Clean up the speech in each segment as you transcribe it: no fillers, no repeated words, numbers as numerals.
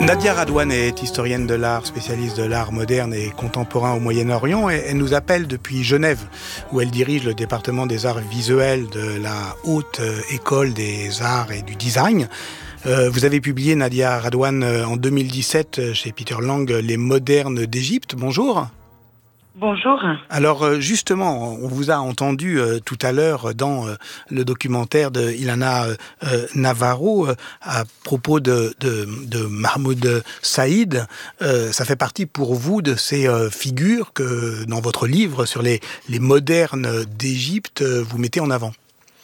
Nadia Radwan est historienne de l'art, spécialiste de l'art moderne et contemporain au Moyen-Orient. Elle nous appelle depuis Genève, où elle dirige le département des arts visuels de la Haute École des Arts et du Design. Vous avez publié, Nadia Radwan, en 2017 chez Peter Lang, Les modernes d'Égypte. Bonjour. Bonjour. Alors justement, on vous a entendu tout à l'heure dans le documentaire de Ilana Navarro à propos de Mahmoud Saïd. Ça fait partie pour vous de ces figures que dans votre livre sur les modernes d'Égypte, vous mettez en avant.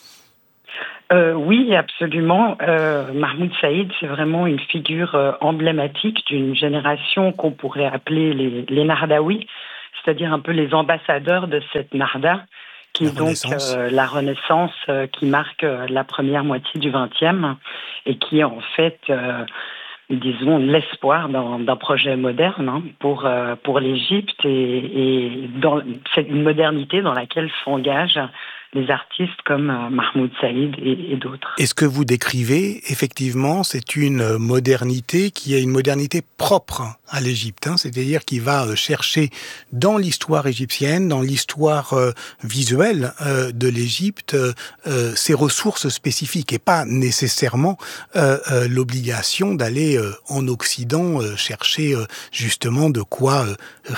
Oui, absolument. Mahmoud Saïd, c'est vraiment une figure emblématique d'une génération qu'on pourrait appeler les Nardawi, c'est-à-dire un peu les ambassadeurs de cette Narda, qui est donc la Renaissance qui marque la première moitié du XXe et qui est en fait, disons, l'espoir d'un projet moderne pour l'Égypte et c'est une modernité dans laquelle s'engagent des artistes comme Mahmoud Saïd et d'autres. Et ce que vous décrivez, effectivement, c'est une modernité qui est une modernité propre à l'Égypte, c'est-à-dire qui va chercher dans l'histoire égyptienne, dans l'histoire visuelle de l'Égypte, ses ressources spécifiques et pas nécessairement l'obligation d'aller en Occident chercher justement de quoi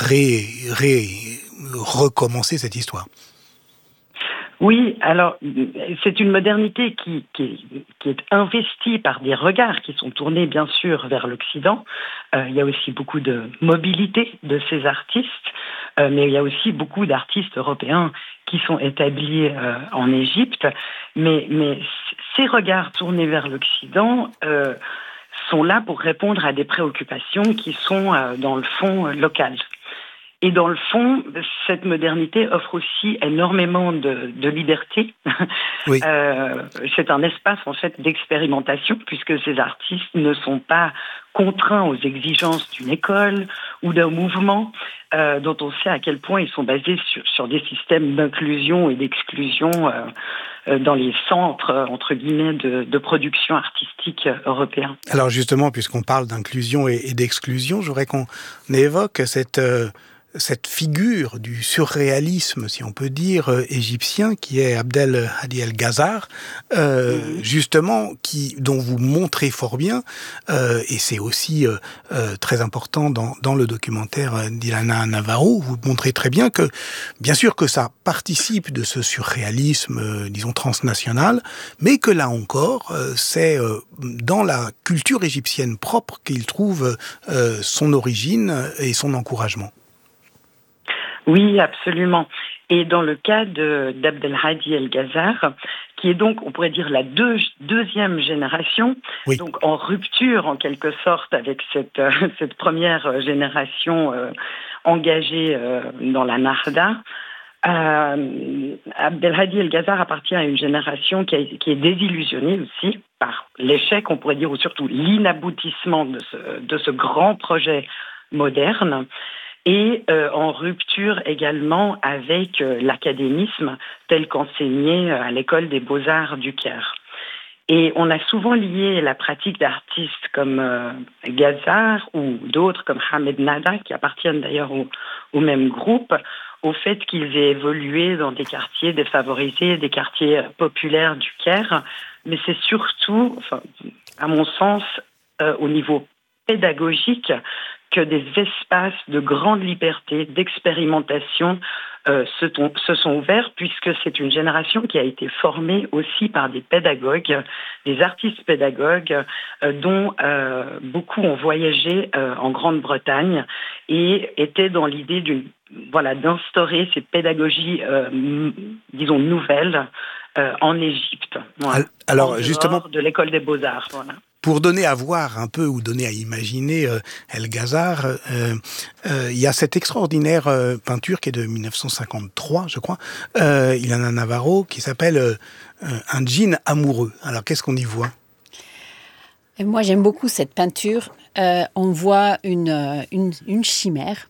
recommencer cette histoire. Oui, alors c'est une modernité qui est investie par des regards qui sont tournés bien sûr vers l'Occident. Il y a aussi beaucoup de mobilité de ces artistes, mais il y a aussi beaucoup d'artistes européens qui sont établis en Égypte. Mais ces regards tournés vers l'Occident sont là pour répondre à des préoccupations qui sont dans le fond locales. Et dans le fond, cette modernité offre aussi énormément de liberté. Oui. C'est un espace en fait d'expérimentation puisque ces artistes ne sont pas contraints aux exigences d'une école ou d'un mouvement dont on sait à quel point ils sont basés sur des systèmes d'inclusion et d'exclusion dans les centres, entre guillemets, de production artistique européens. Alors justement, puisqu'on parle d'inclusion et d'exclusion, je voudrais qu'on évoque cette figure du surréalisme, si on peut dire, égyptien, qui est Abdel Hadi El-Gazar, justement, dont vous montrez fort bien, et c'est aussi très important dans le documentaire d'Ilana Navarro, vous montrez très bien que, bien sûr que ça participe de ce surréalisme, disons, transnational, mais que là encore, c'est dans la culture égyptienne propre qu'il trouve son origine et son encouragement. Oui, absolument. Et dans le cas d'Abdelhadi El-Gazar, qui est donc, on pourrait dire, la deuxième génération, oui. Donc en rupture en quelque sorte avec cette première génération engagée dans la Narda, Abdelhadi El-Gazar appartient à une génération qui est désillusionnée aussi par l'échec, on pourrait dire, ou surtout l'inaboutissement de ce grand projet moderne. Et en rupture également avec l'académisme tel qu'enseigné à l'école des beaux-arts du Caire. Et on a souvent lié la pratique d'artistes comme Gazar ou d'autres comme Hamed Nada, qui appartiennent d'ailleurs au même groupe, au fait qu'ils aient évolué dans des quartiers défavorisés, des quartiers populaires du Caire. Mais c'est surtout, enfin, à mon sens, au niveau pédagogique, que des espaces de grande liberté, d'expérimentation se sont ouverts, puisque c'est une génération qui a été formée aussi par des pédagogues, des artistes pédagogues, dont beaucoup ont voyagé en Grande-Bretagne et étaient dans l'idée d'instaurer ces pédagogies, disons, nouvelles en Égypte. Voilà. Alors, justement, de l'école des beaux-arts, voilà. Pour donner à voir un peu, ou donner à imaginer El-Gazar, il y a cette extraordinaire peinture qui est de 1953, je crois, Ilana Navarro, qui s'appelle Un djinn amoureux. Alors, qu'est-ce qu'on y voit ? Moi, j'aime beaucoup cette peinture. On voit une chimère,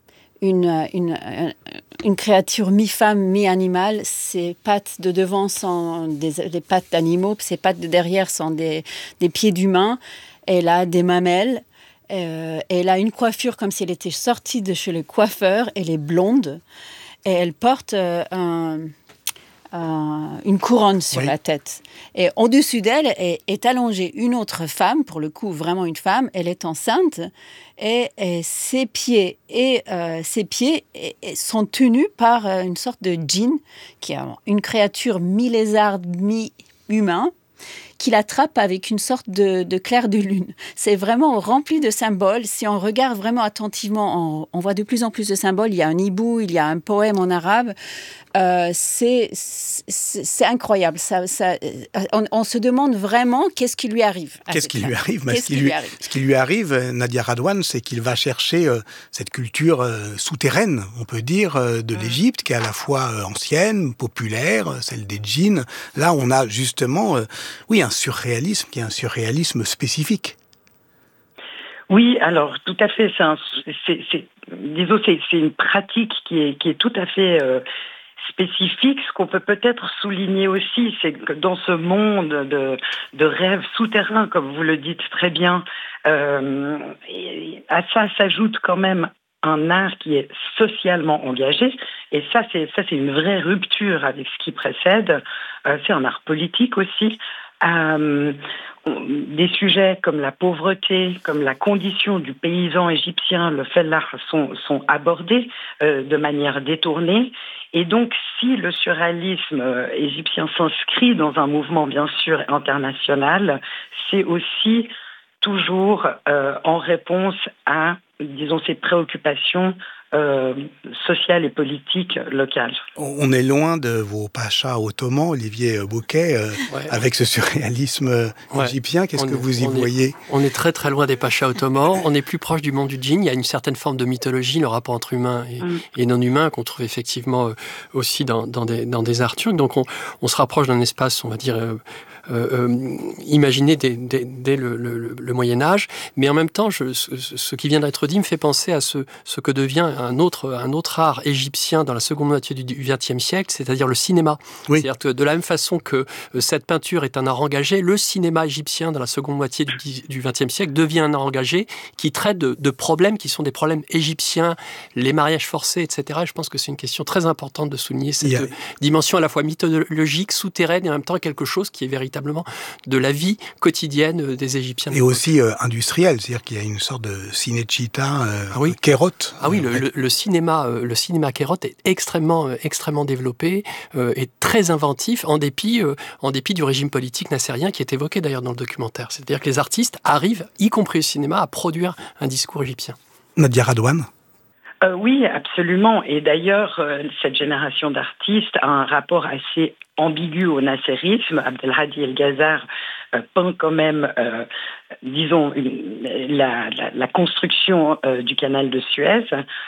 une créature mi-femme, mi-animale. Ses pattes de devant sont des pattes d'animaux, ses pattes de derrière sont des pieds d'humains. Elle a des mamelles. Elle a une coiffure comme si elle était sortie de chez le coiffeur. Elle est blonde et elle porte une couronne sur la tête. Et au-dessus d'elle est allongée une autre femme, pour le coup vraiment une femme. Elle est enceinte et ses pieds sont tenus par une sorte de djinn, qui est une créature mi-lézard, mi-humain, qui l'attrape avec une sorte de clair de lune. C'est vraiment rempli de symboles. Si on regarde vraiment attentivement, on voit de plus en plus de symboles. Il y a un hibou, il y a un poème en arabe. C'est incroyable. On se demande vraiment qu'est-ce qui lui arrive. Ce qui lui arrive, Nadia Radwan, c'est qu'il va chercher cette culture souterraine, on peut dire, de l'Égypte, qui est à la fois ancienne, populaire, celle des djinns. Là, on a justement, un surréalisme qui est un surréalisme spécifique. Oui, alors tout à fait. C'est une pratique qui est tout à fait spécifique. Ce qu'on peut peut-être souligner aussi, c'est que dans ce monde de rêves souterrains, comme vous le dites très bien, à ça s'ajoute quand même un art qui est socialement engagé, et ça c'est une vraie rupture avec ce qui précède. C'est un art politique aussi. Des sujets comme la pauvreté, comme la condition du paysan égyptien, le fellah sont abordés de manière détournée. Et donc, si le surréalisme égyptien s'inscrit dans un mouvement bien sûr international, c'est aussi toujours en réponse à, disons, ces préoccupations sociales et politiques locales. On est loin de vos pachas ottomans, Olivier Bouquet, avec ce surréalisme égyptien. Qu'est-ce que vous y voyez ? On est très très loin des pachas ottomans. On est plus proche du monde du djinn. Il y a une certaine forme de mythologie, le rapport entre humain et non humain, qu'on trouve effectivement aussi dans des arts turcs. Donc on se rapproche d'un espace, on va dire, imaginé dès le Moyen-Âge. Mais en même temps, ce qui vient d'être dit me fait penser à ce que devient un autre art égyptien dans la seconde moitié du XXe siècle, c'est-à-dire le cinéma. Oui. C'est-à-dire que de la même façon que cette peinture est un art engagé, le cinéma égyptien dans la seconde moitié du XXe siècle devient un art engagé qui traite de problèmes qui sont des problèmes égyptiens, les mariages forcés, etc. Et je pense que c'est une question très importante de souligner cette dimension à la fois mythologique, souterraine et en même temps quelque chose qui est véritablement de la vie quotidienne des Égyptiens. Et aussi industrielle, c'est-à-dire qu'il y a une sorte de Cinecittà, Kérot. Ah oui, le cinéma Kérot est extrêmement développé et très inventif en dépit du régime politique nassérien qui est évoqué d'ailleurs dans le documentaire. C'est-à-dire que les artistes arrivent, y compris au cinéma, à produire un discours égyptien. Nadia Radwan. Oui, absolument. Et d'ailleurs, cette génération d'artistes a un rapport assez ambigu au nasserisme. Abdelhadi El-Gazzar peint quand même, disons, la construction du canal de Suez,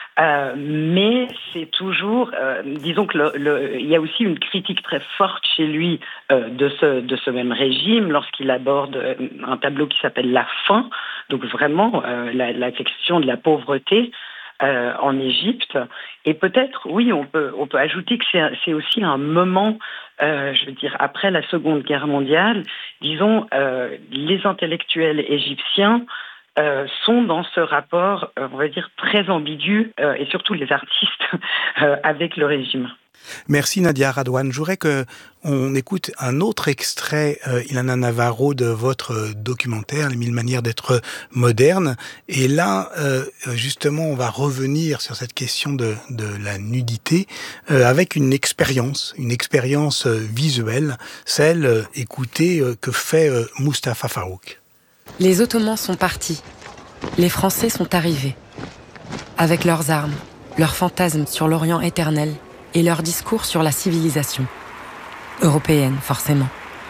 mais c'est toujours, disons que il y a aussi une critique très forte chez lui de ce même régime lorsqu'il aborde un tableau qui s'appelle La Faim, donc vraiment la question de la pauvreté en Égypte. Et peut-être, oui, on peut ajouter que c'est aussi un moment, je veux dire, après la Seconde Guerre mondiale, disons, les intellectuels égyptiens sont dans ce rapport, on va dire, très ambigu, et surtout les artistes, avec le régime. Merci Nadia Radwan. Je voudrais qu'on écoute un autre extrait, Ilana Navarro, de votre documentaire, Les 1000 manières d'être moderne. Et là, justement, on va revenir sur cette question de la nudité avec une expérience visuelle, celle, écoutez, que fait Mustapha Farrouk. Les Ottomans sont partis. Les Français sont arrivés. Avec leurs armes, leurs fantasmes sur l'Orient éternel, et leur discours sur la civilisation. Européenne, forcément.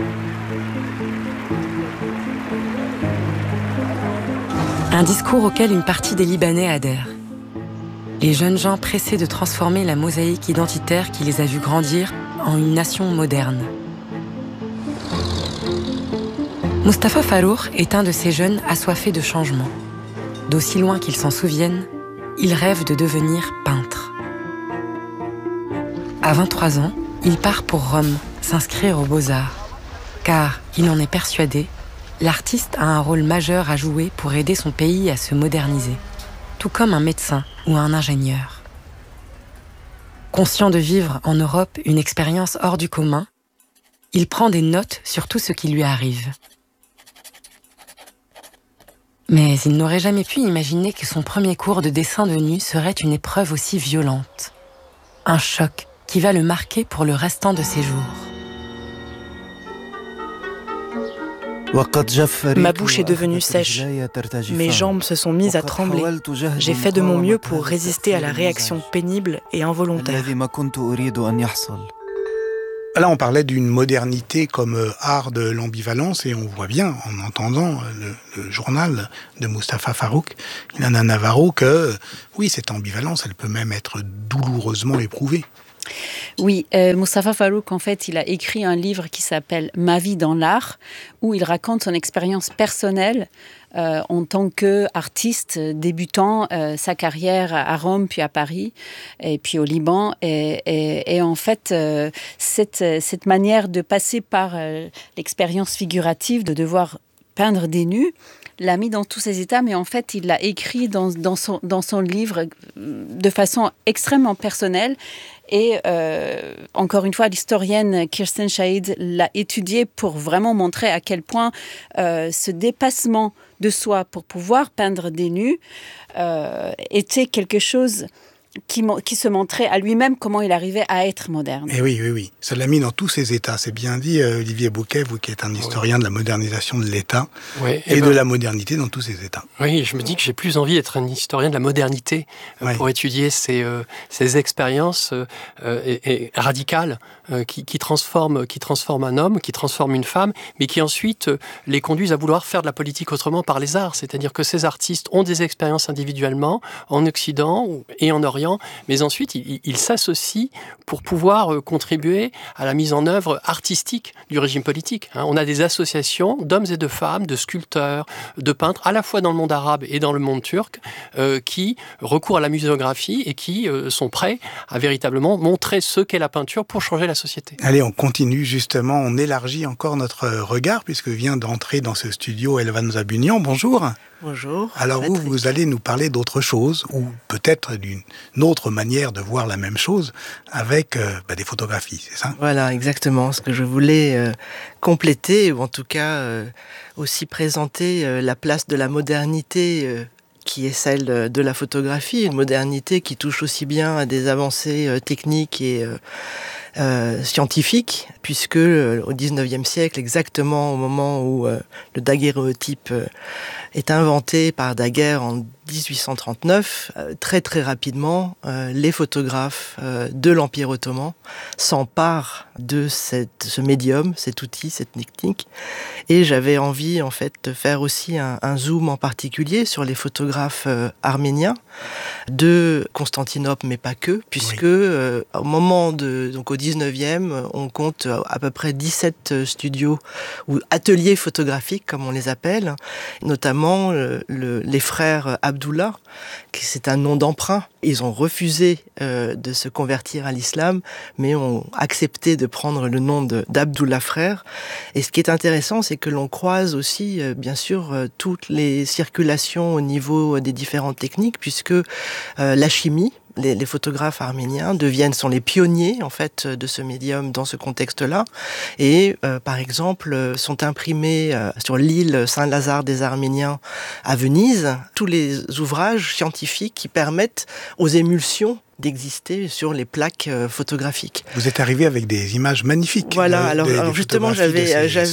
Un discours auquel une partie des Libanais adhère. Les jeunes gens pressés de transformer la mosaïque identitaire qui les a vus grandir en une nation moderne. Mustapha Farrouk est un de ces jeunes assoiffés de changement. D'aussi loin qu'ils s'en souviennent, il rêve de devenir peintre. À 23 ans, il part pour Rome, s'inscrire aux Beaux-Arts, car il en est persuadé, l'artiste a un rôle majeur à jouer pour aider son pays à se moderniser, tout comme un médecin ou un ingénieur. Conscient de vivre en Europe une expérience hors du commun, il prend des notes sur tout ce qui lui arrive. Mais il n'aurait jamais pu imaginer que son premier cours de dessin de nu serait une épreuve aussi violente. Un choc qui va le marquer pour le restant de ses jours. Ma bouche est devenue sèche. Mes jambes se sont mises à trembler. J'ai fait de mon mieux pour résister à la réaction pénible et involontaire. Là, on parlait d'une modernité comme art de l'ambivalence et on voit bien, en entendant le journal de Mustapha Farrouk, Ilana Navarro, que oui, cette ambivalence, elle peut même être douloureusement éprouvée. Oui, Mustapha Farrouk, en fait, il a écrit un livre qui s'appelle « Ma vie dans l'art », où il raconte son expérience personnelle en tant qu'artiste débutant, sa carrière à Rome, puis à Paris, et puis au Liban. Et en fait, cette manière de passer par l'expérience figurative, de devoir peindre des nus, l'a mis dans tous ses états, mais en fait, il l'a écrit dans son livre de façon extrêmement personnelle. Et encore une fois, l'historienne Kirsten Shahid l'a étudié pour vraiment montrer à quel point ce dépassement de soi pour pouvoir peindre des nus était quelque chose qui se montrait à lui-même comment il arrivait à être moderne. Et oui. Ça l'a mis dans tous ses états. C'est bien dit, Olivier Bouquet, vous qui êtes un historien de la modernisation de l'État et de la modernité dans tous ses états. Oui, je me dis que j'ai plus envie d'être un historien de la modernité pour étudier ces expériences radicales qui transforment un homme, qui transforment une femme, mais qui ensuite les conduisent à vouloir faire de la politique autrement par les arts. C'est-à-dire que ces artistes ont des expériences individuellement en Occident et en Orient, mais ensuite ils s'associent pour pouvoir contribuer à la mise en œuvre artistique du régime politique. On a des associations d'hommes et de femmes, de sculpteurs, de peintres, à la fois dans le monde arabe et dans le monde turc, qui recourent à la muséographie et qui sont prêts à véritablement montrer ce qu'est la peinture pour changer la société. Allez, on continue justement, on élargit encore notre regard, puisque vient d'entrer dans ce studio Elvan Zabunian. Bonjour. Bonjour. Alors vous allez nous parler d'autre chose, ou peut-être d'une autre manière de voir la même chose, avec des photographies, c'est ça ? Voilà, exactement. Ce que je voulais compléter, ou en tout cas aussi présenter la place de la modernité qui est celle de la photographie, une modernité qui touche aussi bien à des avancées techniques et scientifiques, puisque au XIXe siècle, exactement au moment où le daguerréotype est inventé par Daguerre en 1839, très très rapidement, les photographes de l'Empire ottoman s'emparent de ce médium, cet outil, cette technique. Et j'avais envie en fait de faire aussi un zoom en particulier sur les photographes arméniens de Constantinople, mais pas que, puisque au moment donc au 19e, on compte à peu près 17 studios ou ateliers photographiques, comme on les appelle, notamment les frères Abdullah, qui c'est un nom d'emprunt. Ils ont refusé de se convertir à l'islam, mais ont accepté de prendre le nom d'Abdullah frère. Et ce qui est intéressant, c'est que l'on croise aussi, bien sûr, toutes les circulations au niveau des différentes techniques, puisque la chimie, les photographes arméniens sont les pionniers en fait de ce médium dans ce contexte-là, et par exemple sont imprimés sur l'île Saint-Lazare des Arméniens à Venise tous les ouvrages scientifiques qui permettent aux émulsions d'exister sur les plaques photographiques. Vous êtes arrivé avec des images magnifiques. Voilà, alors justement, j'avais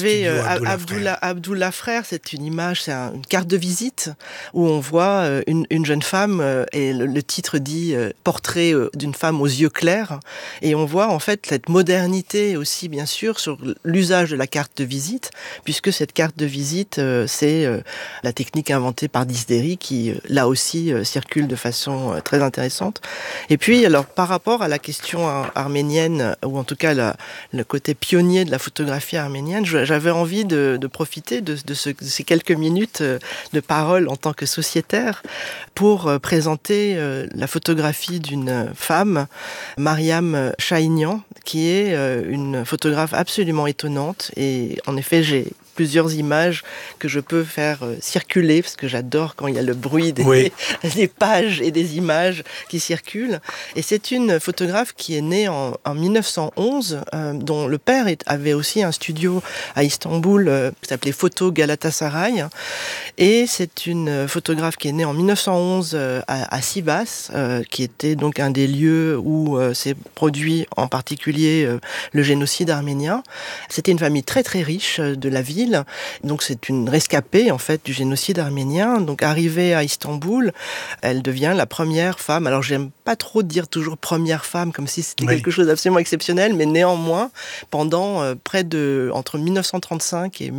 Abdullah frère, c'est une image, c'est une carte de visite où on voit une jeune femme et le titre dit portrait d'une femme aux yeux clairs, et on voit en fait cette modernité aussi bien sûr sur l'usage de la carte de visite, puisque cette carte de visite c'est la technique inventée par Disdéry qui là aussi circule de façon très intéressante. Et puis, alors, par rapport à la question arménienne, ou en tout cas le côté pionnier de la photographie arménienne, j'avais envie de profiter de ces quelques minutes de parole en tant que sociétaire pour présenter la photographie d'une femme, Mariam Shahinian, qui est une photographe absolument étonnante. Et en effet, j'ai plusieurs images que je peux faire circuler, parce que j'adore quand il y a le bruit des pages et des images qui circulent. Et c'est une photographe qui est née en 1911, dont le père avait aussi un studio à Istanbul qui s'appelait Photo Galatasaray. Et c'est une photographe qui est née en 1911 à Sivas, qui était donc un des lieux où s'est produit en particulier le génocide arménien. C'était une famille très très riche de la ville, donc c'est une rescapée en fait du génocide arménien. Donc arrivée à Istanbul, elle devient la première femme, alors j'aime pas trop dire toujours première femme comme si c'était quelque chose d'absolument exceptionnel, mais néanmoins pendant entre 1935 et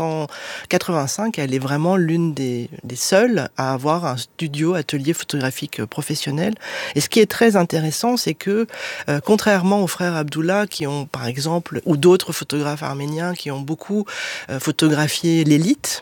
1985, elle est vraiment l'une des seules à avoir un studio atelier photographique professionnel. Et ce qui est très intéressant, c'est que contrairement aux frères Abdullah qui ont par exemple, ou d'autres photographes arméniens qui ont beaucoup photographié l'élite,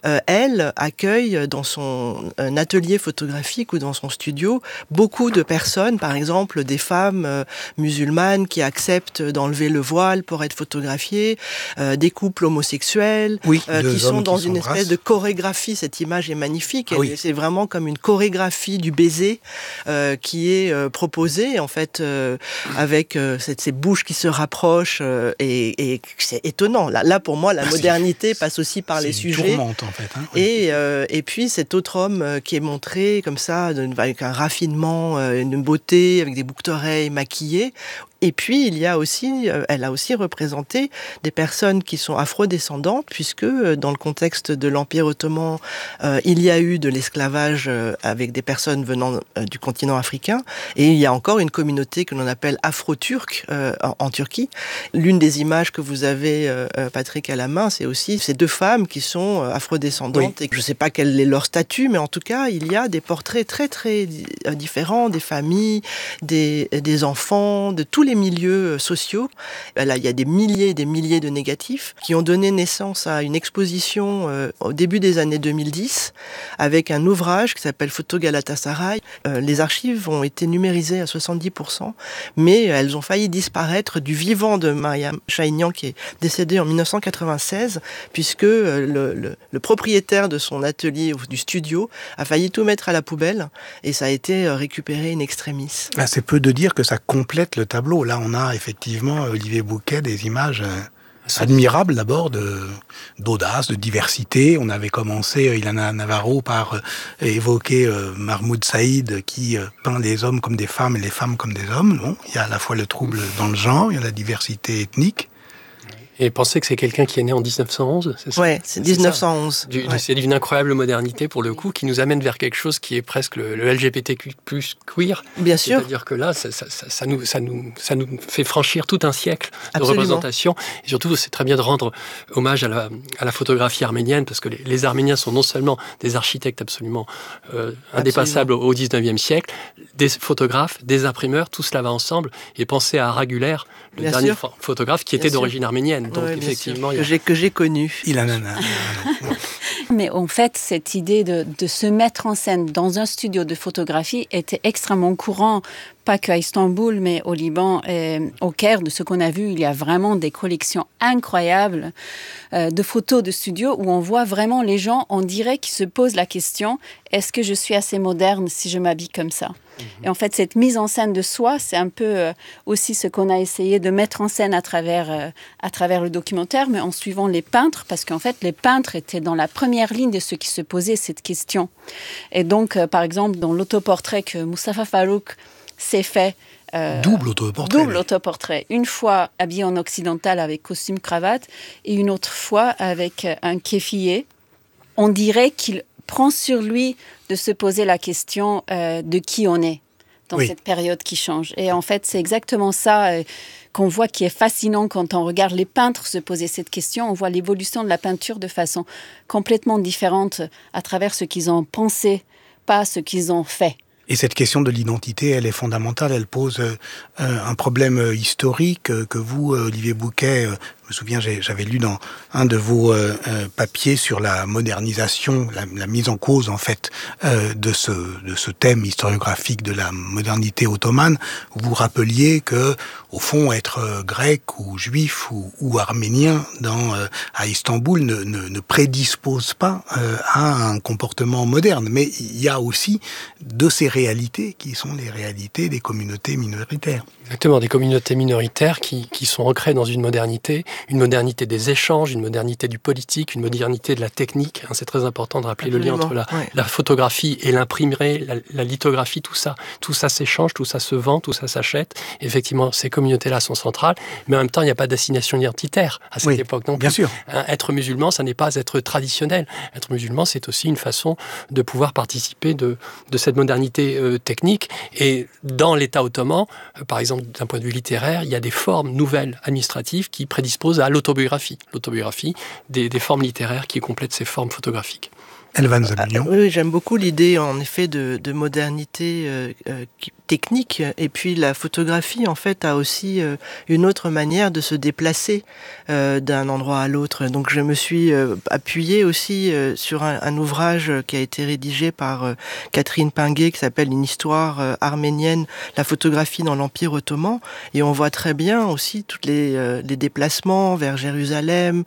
elle accueille dans son atelier photographique ou dans son studio beaucoup de personnes, par exemple des femmes musulmanes qui acceptent d'enlever le voile pour être photographiées, des couples homosexuels qui sont dans une espèce de chorégraphie. Cette image est magnifique, c'est vraiment comme une chorégraphie du baiser qui est proposée en fait avec ces bouches qui se rapprochent et c'est étonnant. Là pour moi la modernité passe aussi par les sujets. En fait, hein. Et puis cet autre homme qui est montré comme ça avec un raffinement, une beauté, avec des boucles d'oreilles maquillées. Et puis, elle a aussi représenté des personnes qui sont afrodescendantes, puisque dans le contexte de l'Empire ottoman, il y a eu de l'esclavage avec des personnes venant du continent africain, et il y a encore une communauté que l'on appelle afro-turque en Turquie. L'une des images que vous avez, Patrick, à la main, c'est aussi ces deux femmes qui sont afrodescendantes, et je ne sais pas quel est leur statut, mais en tout cas, il y a des portraits très, très différents, des familles, des enfants, de tous les milieux sociaux. Là, il y a des milliers et des milliers de négatifs qui ont donné naissance à une exposition au début des années 2010 avec un ouvrage qui s'appelle Photo Galatasaray. Les archives ont été numérisées à 70%, mais elles ont failli disparaître du vivant de Mariam Şahinyan qui est décédée en 1996 puisque le propriétaire de son atelier ou du studio a failli tout mettre à la poubelle et ça a été récupéré in extremis. C'est peu de dire que ça complète le tableau. Là, on a effectivement, Olivier Bouquet, des images admirables d'abord, d'audace, de diversité. On avait commencé, Ilana Navarro, par évoquer Mahmoud Saïd qui peint les hommes comme des femmes et les femmes comme des hommes. Bon, il y a à la fois le trouble dans le genre, il y a la diversité ethnique. Et pensez que c'est quelqu'un qui est né en 1911, c'est ça? Oui, c'est 1911. C'est d'une incroyable modernité, pour le coup, qui nous amène vers quelque chose qui est presque le LGBTQ+ queer. Bien sûr. C'est-à-dire que là, ça nous fait franchir tout un siècle de représentation. Et surtout, c'est très bien de rendre hommage à la photographie arménienne, parce que les Arméniens sont non seulement des architectes absolument indépassables au XIXe siècle, des photographes, des imprimeurs, tout cela va ensemble. Et pensez à Araguler, le bien dernier sûr. photographe qui était d'origine arménienne. Donc effectivement, que j'ai connu. Mais en fait, cette idée de se mettre en scène dans un studio de photographie était extrêmement courant, pas qu'à Istanbul, mais au Liban et au Caire. De ce qu'on a vu, il y a vraiment des collections incroyables de photos de studio où on voit vraiment les gens, on dirait qu'ils se posent la question, est-ce que je suis assez moderne si je m'habille comme ça ? Et en fait, cette mise en scène de soi, c'est un peu aussi ce qu'on a essayé de mettre en scène à travers le documentaire, mais en suivant les peintres, parce qu'en fait, les peintres étaient dans la première ligne de ceux qui se posaient cette question. Et donc, par exemple, dans l'autoportrait que Moustapha Farrouk s'est fait, double autoportrait. Une fois habillé en occidental avec costume cravate et une autre fois avec un kéfier. On dirait qu'il prend sur lui de se poser la question de qui on est dans cette période qui change. Et en fait, c'est exactement ça qu'on voit qui est fascinant quand on regarde les peintres se poser cette question. On voit l'évolution de la peinture de façon complètement différente à travers ce qu'ils ont pensé, pas ce qu'ils ont fait. Et cette question de l'identité, elle est fondamentale. Elle pose un problème historique que vous, Olivier Bouquet, me souviens, j'avais lu dans un de vos papiers sur la modernisation, la mise en cause en fait de ce thème historiographique de la modernité ottomane. Vous rappeliez que, au fond, être grec ou juif ou arménien à Istanbul ne prédispose pas à un comportement moderne, mais il y a aussi de ces réalités qui sont les réalités des communautés minoritaires. Exactement, des communautés minoritaires qui sont ancrées dans une modernité des échanges, une modernité du politique, une modernité de la technique. C'est très important de rappeler Absolument. le lien entre la photographie et l'imprimerie, la lithographie, tout ça s'échange, tout ça se vend, tout ça s'achète. Effectivement, ces communautés-là sont centrales, mais en même temps, il n'y a pas d'assignation identitaire à cette époque. Donc, bien sûr. Être musulman, ça n'est pas être traditionnel. Être musulman, c'est aussi une façon de pouvoir participer de cette modernité technique. Et dans l'État ottoman, par exemple, d'un point de vue littéraire, il y a des formes nouvelles administratives qui prédisposent à l'autobiographie. L'autobiographie, des formes littéraires qui complètent ces formes photographiques. Elvan Zabunian. Oui, j'aime beaucoup l'idée, en effet, de modernité technique. Et puis la photographie, en fait, a aussi une autre manière de se déplacer d'un endroit à l'autre. Donc je me suis appuyée aussi sur un ouvrage qui a été rédigé par Catherine Pinguet, qui s'appelle « Une histoire arménienne, la photographie dans l'Empire ottoman ». Et on voit très bien aussi tous les déplacements vers Jérusalem.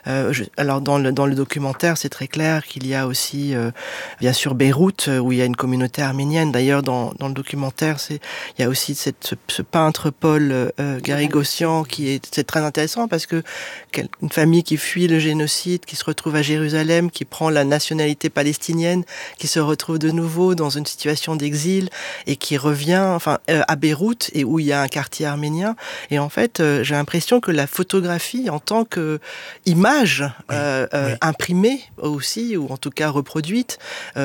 Alors dans le documentaire, c'est très clair qu'il y a aussi, bien sûr, Beyrouth, où il y a une communauté arménienne. D'ailleurs, dans le documentaire, il y a aussi ce peintre Paul Garigossian c'est très intéressant parce que une famille qui fuit le génocide, qui se retrouve à Jérusalem, qui prend la nationalité palestinienne, qui se retrouve de nouveau dans une situation d'exil et qui revient à Beyrouth, et où il y a un quartier arménien. Et en fait, j'ai l'impression que la photographie, en tant qu'image imprimée aussi, ou en tout cas reproduite,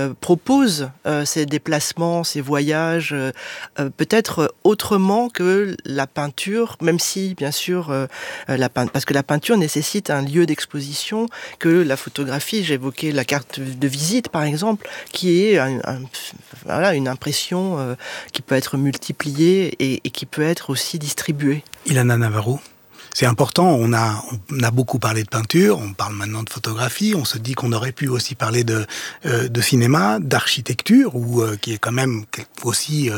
propose ces déplacements, ces voyages, peut-être autrement que la peinture, même si, bien sûr, parce que la peinture nécessite un lieu d'exposition, que la photographie, j'évoquais la carte de visite, par exemple, qui est une impression qui peut être multipliée et qui peut être aussi distribuée. Ilana Navarro. C'est important, on a beaucoup parlé de peinture, on parle maintenant de photographie, on se dit qu'on aurait pu aussi parler de cinéma, d'architecture, qui est quand même aussi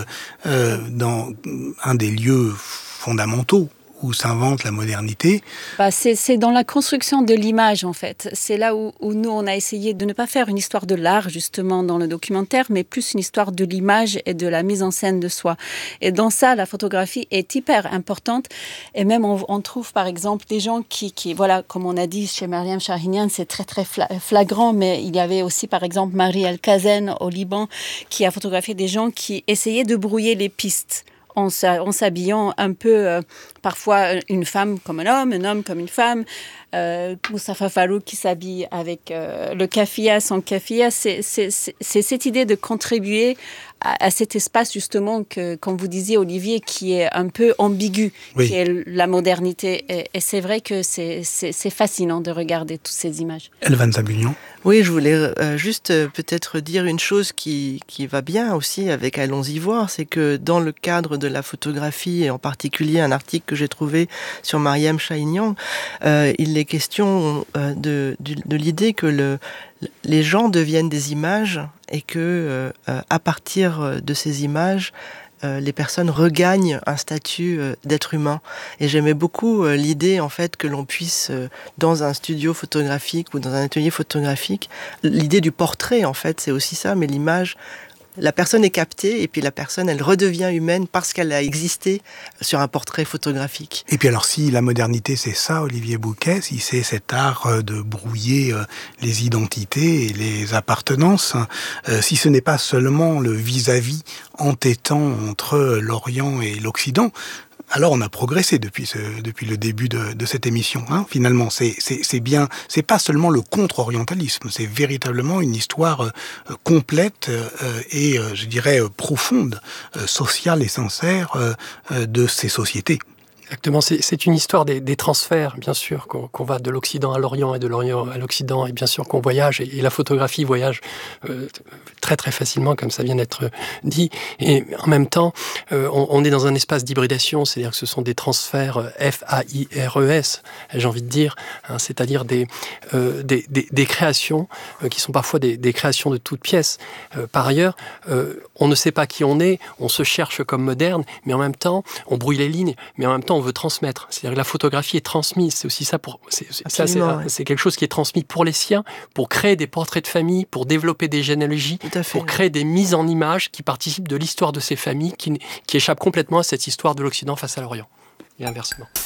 dans un des lieux fondamentaux où s'invente la modernité. C'est dans la construction de l'image, en fait. C'est là où nous, on a essayé de ne pas faire une histoire de l'art, justement, dans le documentaire, mais plus une histoire de l'image et de la mise en scène de soi. Et dans ça, la photographie est hyper importante. Et même, on trouve, par exemple, des gens qui voilà, comme on a dit chez Mariam Shahinian, c'est très, très flagrant, mais il y avait aussi, par exemple, Marie El-Kazen au Liban, qui a photographié des gens qui essayaient de brouiller les pistes en s'habillant un peu, parfois une femme comme un homme comme une femme. Moustapha Farouk qui s'habille avec le kafia, sans kafia. C'est cette idée de contribuer à cet espace, justement, que, comme vous disiez, Olivier, qui est un peu ambigu, qui est la modernité. Et c'est vrai que c'est fascinant de regarder toutes ces images. Elvan Zabunian. Oui, je voulais juste peut-être dire une chose qui va bien aussi avec Allons-y voir, c'est que dans le cadre de la photographie, et en particulier un article que j'ai trouvé sur Mariam Shahinian, il est question de l'idée que les gens deviennent des images et que à partir de ces images, les personnes regagnent un statut d'être humain. Et j'aimais beaucoup l'idée, en fait, que l'on puisse, dans un studio photographique ou dans un atelier photographique, l'idée du portrait, en fait, c'est aussi ça, mais l'image, la personne est captée et puis la personne, elle redevient humaine parce qu'elle a existé sur un portrait photographique. Et puis alors, si la modernité, c'est ça, Olivier Bouquet, si c'est cet art de brouiller les identités et les appartenances, si ce n'est pas seulement le vis-à-vis entêtant entre l'Orient et l'Occident, alors on a progressé depuis le début de cette émission. Finalement, c'est bien, c'est pas seulement le contre-orientalisme, c'est véritablement une histoire complète et je dirais profonde, sociale et sincère de ces sociétés. Exactement, c'est une histoire des transferts, bien sûr, qu'on va de l'Occident à l'Orient et de l'Orient à l'Occident, et bien sûr qu'on voyage, et la photographie voyage très très facilement, comme ça vient d'être dit, et en même temps, on est dans un espace d'hybridation, c'est-à-dire que ce sont des transferts F-A-I-R-E-S, j'ai envie de dire, hein, c'est-à-dire des créations qui sont parfois des créations de toutes pièces. Par ailleurs, on ne sait pas qui on est, on se cherche comme moderne, mais en même temps, on brouille les lignes, mais en même temps, on veut transmettre. C'est-à-dire que la photographie est transmise. C'est aussi ça c'est quelque chose qui est transmis pour les siens, pour créer des portraits de famille, pour développer des généalogies, pour créer des mises en images qui participent de l'histoire de ces familles, qui échappent complètement à cette histoire de l'Occident face à l'Orient. Et inversement.